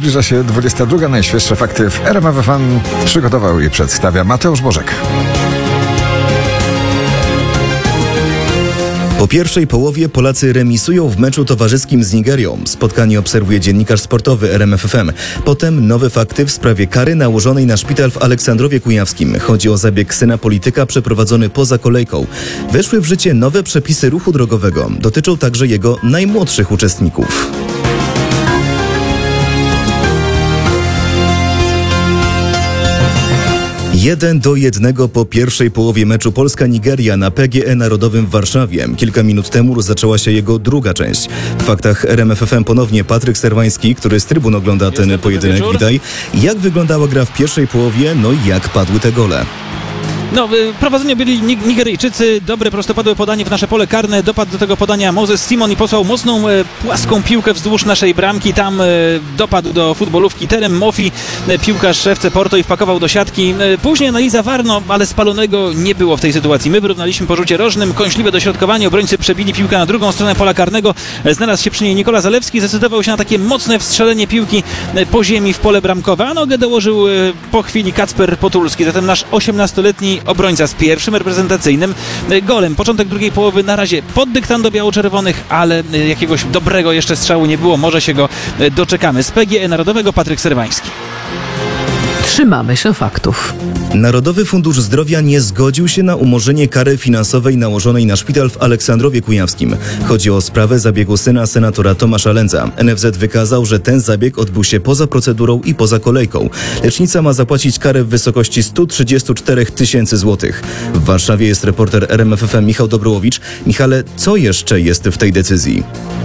Zbliża się 22. Najświeższe fakty w RMF FM. Przygotował i przedstawia Mateusz Bożek. Po pierwszej połowie Polacy remisują w meczu towarzyskim z Nigerią. Spotkanie obserwuje dziennikarz sportowy RMF FM. Potem nowe fakty w sprawie kary nałożonej na szpital w Aleksandrowie Kujawskim. Chodzi o zabieg syna polityka przeprowadzony poza kolejką. Weszły w życie nowe przepisy ruchu drogowego. Dotyczą także jego najmłodszych uczestników. 1-1 po pierwszej połowie meczu Polska-Nigeria na PGE Narodowym w Warszawie. Kilka minut temu zaczęła się jego druga część. W faktach RMF FM ponownie Patryk Serwański, który z trybun ogląda ten pojedynek. Witaj. Jak wyglądała gra w pierwszej połowie, no i jak padły te gole? Prowadzenie byli Nigeryjczycy, dobre prostopadłe podanie w nasze pole karne, dopadł do tego podania Moses Simon i posłał mocną, płaską piłkę wzdłuż naszej bramki, tam dopadł do futbolówki Terem Mofi, piłkarz FC Porto i wpakował do siatki. Później analiza VAR, ale spalonego nie było w tej sytuacji. My wyrównaliśmy po rzucie rożnym, kąśliwe dośrodkowanie, obrońcy przebili piłkę na drugą stronę pola karnego, znalazł się przy niej Nikola Zalewski, zdecydował się na takie mocne wstrzelenie piłki po ziemi w pole bramkowe, a nogę dołożył po chwili Kacper Potulski, zatem nasz 18-letni obrońca z pierwszym reprezentacyjnym golem. Początek drugiej połowy na razie pod dyktando biało-czerwonych, ale jakiegoś dobrego jeszcze strzału nie było. Może się go doczekamy. Z PGE Narodowego Patryk Serwański. Trzymamy się faktów. Narodowy Fundusz Zdrowia nie zgodził się na umorzenie kary finansowej nałożonej na szpital w Aleksandrowie Kujawskim. Chodzi o sprawę zabiegu syna senatora Tomasza Lędza. NFZ wykazał, że ten zabieg odbył się poza procedurą i poza kolejką. Lecznica ma zapłacić karę w wysokości 134 tysięcy złotych. W Warszawie jest reporter RMF FM Michał Dobrołowicz. Michale, co jeszcze jest w tej decyzji?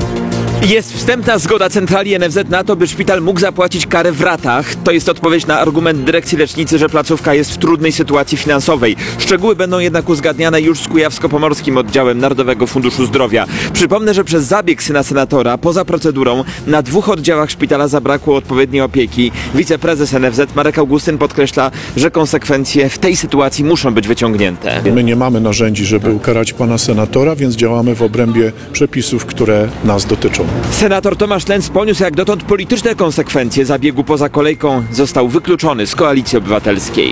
Jest wstępna zgoda centrali NFZ na to, by szpital mógł zapłacić karę w ratach. To jest odpowiedź na argument dyrekcji lecznicy, że placówka jest w trudnej sytuacji finansowej. Szczegóły będą jednak uzgadniane już z kujawsko-pomorskim oddziałem Narodowego Funduszu Zdrowia. Przypomnę, że przez zabieg syna senatora, poza procedurą, na 2 oddziałach szpitala zabrakło odpowiedniej opieki. Wiceprezes NFZ Marek Augustyn podkreśla, że konsekwencje w tej sytuacji muszą być wyciągnięte. My nie mamy narzędzi, żeby ukarać pana senatora, więc działamy w obrębie przepisów, które nas dotyczą. Senator Tomasz Lędz poniósł jak dotąd polityczne konsekwencje zabiegu poza kolejką. Został wykluczony z Koalicji Obywatelskiej.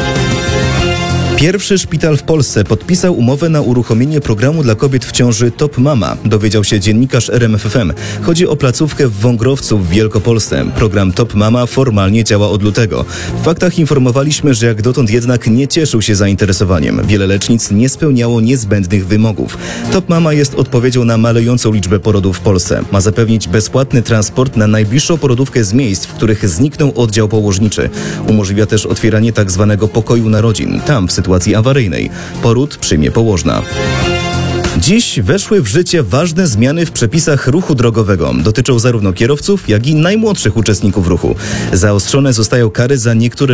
Pierwszy szpital w Polsce podpisał umowę na uruchomienie programu dla kobiet w ciąży Top Mama, dowiedział się dziennikarz RMF FM. Chodzi o placówkę w Wągrowcu w Wielkopolsce. Program Top Mama formalnie działa od lutego. W faktach informowaliśmy, że jak dotąd jednak nie cieszył się zainteresowaniem. Wiele lecznic nie spełniało niezbędnych wymogów. Top Mama jest odpowiedzią na malejącą liczbę porodów w Polsce. Ma zapewnić bezpłatny transport na najbliższą porodówkę z miejsc, w których zniknął oddział położniczy. Umożliwia też otwieranie tzw. pokoju narodzin. Tam w sytuacji awaryjnej poród przyjmie położna. Dziś weszły w życie ważne zmiany w przepisach ruchu drogowego. Dotyczą zarówno kierowców, jak i najmłodszych uczestników ruchu. Zaostrzone zostają kary za niektóre